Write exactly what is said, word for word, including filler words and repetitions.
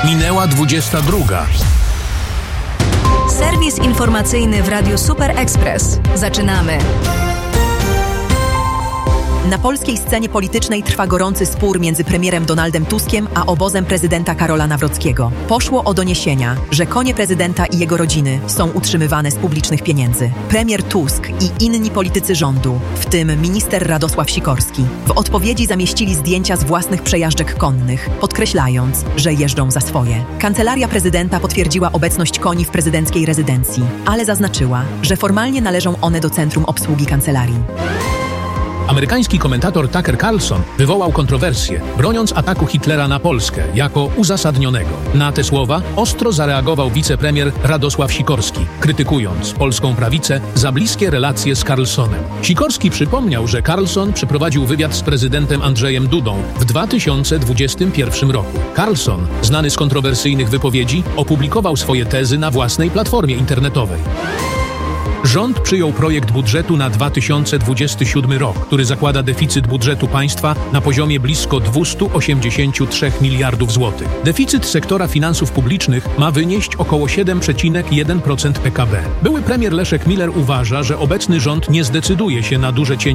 Minęła dwudziesta druga. Serwis informacyjny w Radiu Super Express. Zaczynamy. Na polskiej scenie politycznej trwa gorący spór między premierem Donaldem Tuskiem a obozem prezydenta Karola Nawrockiego. Poszło o doniesienia, że konie prezydenta i jego rodziny są utrzymywane z publicznych pieniędzy. Premier Tusk i inni politycy rządu, w tym minister Radosław Sikorski, w odpowiedzi zamieścili zdjęcia z własnych przejażdżek konnych, podkreślając, że jeżdżą za swoje. Kancelaria prezydenta potwierdziła obecność koni w prezydenckiej rezydencji, ale zaznaczyła, że formalnie należą one do Centrum Obsługi Kancelarii. Amerykański komentator Tucker Carlson wywołał kontrowersję, broniąc ataku Hitlera na Polskę jako uzasadnionego. Na te słowa ostro zareagował wicepremier Radosław Sikorski, krytykując polską prawicę za bliskie relacje z Carlsonem. Sikorski przypomniał, że Carlson przeprowadził wywiad z prezydentem Andrzejem Dudą w dwa tysiące dwudziestym pierwszym roku. Carlson, znany z kontrowersyjnych wypowiedzi, opublikował swoje tezy na własnej platformie internetowej. Rząd przyjął projekt budżetu na dwa tysiące dwudziesty siódmy rok, który zakłada deficyt budżetu państwa na poziomie blisko dwieście osiemdziesiąt trzy miliardów złotych. Deficyt sektora finansów publicznych ma wynieść około siedem przecinek jeden procent P K B. Były premier Leszek Miller uważa, że obecny rząd nie zdecyduje się na duże cięcie